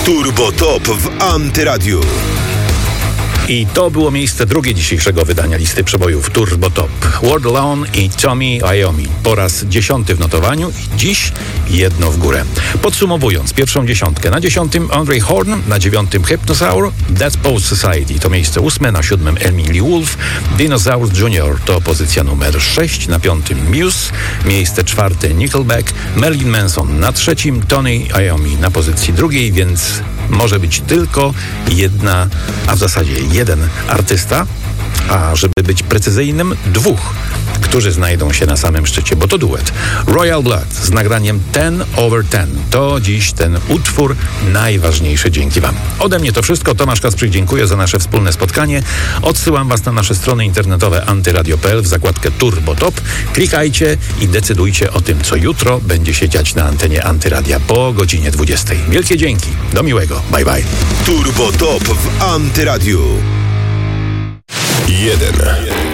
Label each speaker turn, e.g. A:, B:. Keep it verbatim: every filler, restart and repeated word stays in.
A: Turbo Top w Antyradiu.
B: I to było miejsce drugie dzisiejszego wydania listy przebojów Turbo Top. World Alone i Tommy Iommi po raz dziesiąty w notowaniu i dziś jedno w górę. Podsumowując pierwszą dziesiątkę, na dziesiątym Andre Horn, na dziewiątym Hypnosaur, Dead Post Society to miejsce ósme, na siódmym Emily Wolf, Dinosaurs Junior to pozycja numer sześć, na piątym Muse, miejsce czwarte Nickelback, Marilyn Manson na trzecim, Tony Iommi na pozycji drugiej, więc może być tylko jedna, a w zasadzie jeden artysta, a żeby być precyzyjnym, dwóch, którzy znajdą się na samym szczycie, bo to duet. Royal Blood z nagraniem ten over ten. To dziś ten utwór najważniejszy dzięki Wam. Ode mnie to wszystko. Tomasz Kasprzyk, dziękuję za nasze wspólne spotkanie. Odsyłam Was na nasze strony internetowe antyradio kropka p l w zakładkę Turbo Top. Klikajcie i decydujcie o tym, co jutro będzie się dziać na antenie Antyradia po godzinie dwudziestej. Wielkie dzięki. Do miłego. Bye bye.
A: Turbo Top w Antyradiu.
C: Jeden.